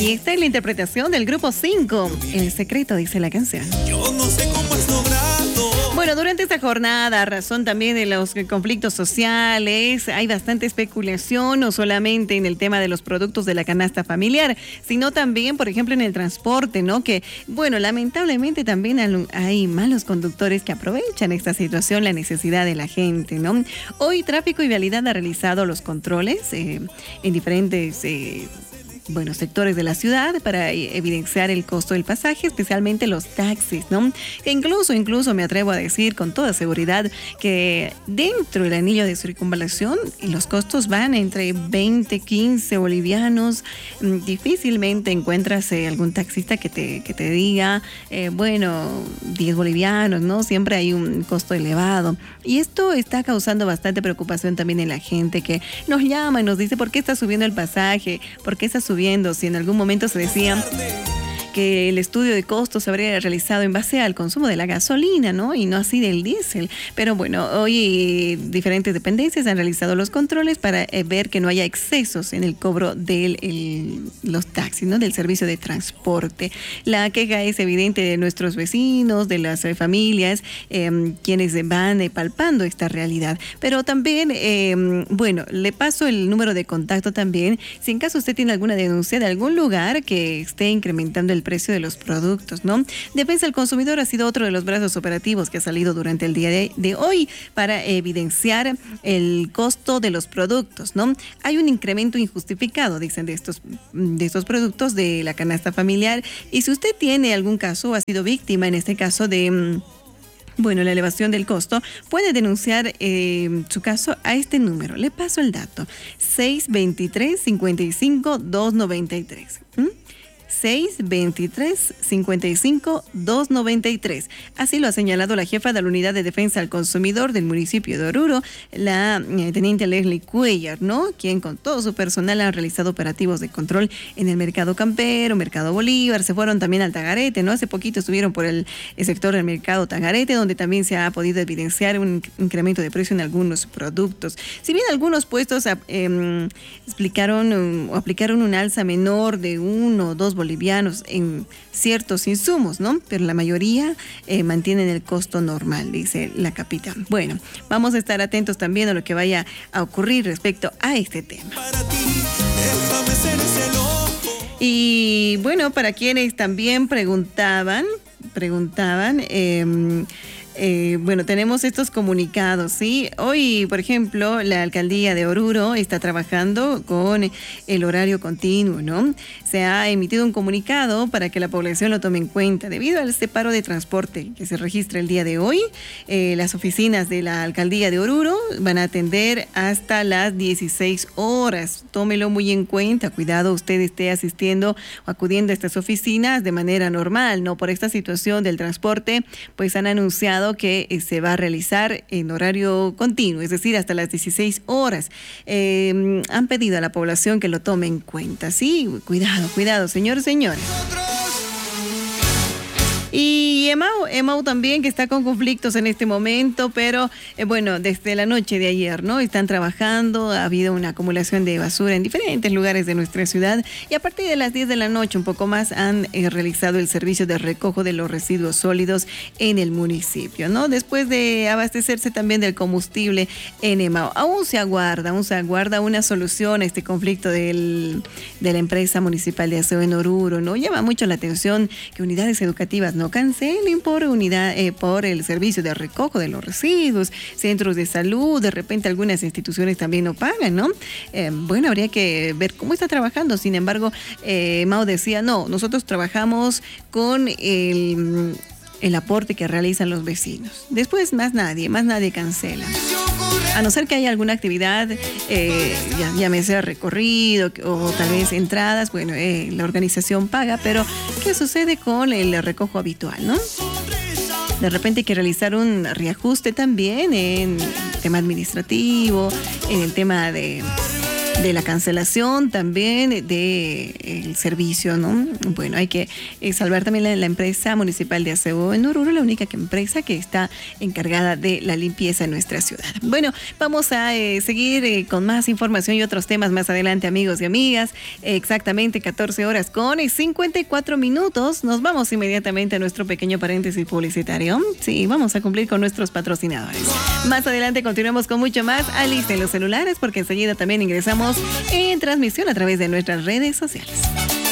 Y esta es la interpretación del grupo 5. El secreto, dice la canción. Yo no sé cómo es logrado. Bueno, durante esta jornada, a razón también de los conflictos sociales, hay bastante especulación, no solamente en el tema de los productos de la canasta familiar, sino también, por ejemplo, en el transporte, ¿no? Que, bueno, lamentablemente también hay malos conductores que aprovechan esta situación, la necesidad de la gente, ¿no? Hoy Tráfico y Vialidad ha realizado los controles en diferentes sectores de la ciudad para evidenciar el costo del pasaje, especialmente los taxis, ¿no? Que incluso me atrevo a decir con toda seguridad que dentro del anillo de circunvalación los costos van entre 20, 15 bolivianos. Difícilmente encuentras algún taxista que te diga, 10 bolivianos, ¿no? Siempre hay un costo elevado. Y esto está causando bastante preocupación también en la gente que nos llama y nos dice, ¿por qué está subiendo el pasaje? ¿Por qué está subiendo? Si en algún momento se decía que el estudio de costos se habría realizado en base al consumo de la gasolina, ¿no? Y no así del diésel. Pero bueno, hoy diferentes dependencias han realizado los controles para ver que no haya excesos en el cobro de los taxis, ¿no? Del servicio de transporte. La queja es evidente de nuestros vecinos, de las familias, quienes van palpando esta realidad. Pero también, le paso el número de contacto también, si en caso usted tiene alguna denuncia de algún lugar que esté incrementando el precio de los productos, ¿no? Defensa del Consumidor ha sido otro de los brazos operativos que ha salido durante el día de hoy para evidenciar el costo de los productos, ¿no? Hay un incremento injustificado, dicen, de estos productos de la canasta familiar, y si usted tiene algún caso o ha sido víctima en este caso de la elevación del costo, puede denunciar su caso a este número. Le paso el dato: 623-55-293. 623-55-293. Así lo ha señalado la jefa de la Unidad de Defensa al Consumidor del municipio de Oruro, la teniente Leslie Cuellar, ¿no? Quien con todo su personal ha realizado operativos de control en el Mercado Campero, Mercado Bolívar, se fueron también al Tagarete, ¿no? Hace poquito estuvieron por el sector del Mercado Tagarete, donde también se ha podido evidenciar un incremento de precio en algunos productos. Si bien algunos puestos aplicaron un alza menor de 1 o 2 bolivianos en ciertos insumos, ¿no? Pero la mayoría mantienen el costo normal, dice la capitán. Bueno, vamos a estar atentos también a lo que vaya a ocurrir respecto a este tema. Y bueno, para quienes también preguntaban, tenemos estos comunicados, ¿sí? Hoy, por ejemplo, la alcaldía de Oruro está trabajando con el horario continuo, ¿no? Se ha emitido un comunicado para que la población lo tome en cuenta. Debido al paro de transporte que se registra el día de hoy, las oficinas de la alcaldía de Oruro van a atender hasta las 16 horas. Tómelo muy en cuenta. Cuidado, usted esté asistiendo o acudiendo a estas oficinas de manera normal, ¿no? Por esta situación del transporte, pues han anunciado que se va a realizar en horario continuo, es decir, hasta las 16 horas. Han pedido a la población que lo tome en cuenta, ¿sí? Cuidado, señores. Y Emau también, que está con conflictos en este momento, pero desde la noche de ayer, ¿no? Están trabajando, ha habido una acumulación de basura en diferentes lugares de nuestra ciudad, y a partir de las 10 de la noche, un poco más, han realizado el servicio de recojo de los residuos sólidos en el municipio, ¿no? Después de abastecerse también del combustible en Emau. Aún se aguarda una solución a este conflicto de la empresa municipal de aseo en Oruro, ¿no? Llama mucho la atención que unidades educativas no cancelen por el servicio de recojo de los residuos, centros de salud, de repente algunas instituciones también no pagan, ¿no? Habría que ver cómo está trabajando. Sin embargo, Mao decía, no, nosotros trabajamos con el aporte que realizan los vecinos. Después más nadie cancela. A no ser que haya alguna actividad, llámese recorrido o tal vez entradas, la organización paga, pero ¿qué sucede con el recojo habitual, no? De repente hay que realizar un reajuste también en el tema administrativo, en el tema de de la cancelación también del servicio, ¿no? Bueno, hay que salvar también la empresa municipal de aseo en Oruro, la única empresa que está encargada de la limpieza en nuestra ciudad. Bueno, vamos a seguir con más información y otros temas más adelante, amigos y amigas. Exactamente 14 horas con 54 minutos. Nos vamos inmediatamente a nuestro pequeño paréntesis publicitario. Sí, vamos a cumplir con nuestros patrocinadores. Más adelante continuamos con mucho más. Alisten los celulares porque enseguida también ingresamos en transmisión a través de nuestras redes sociales.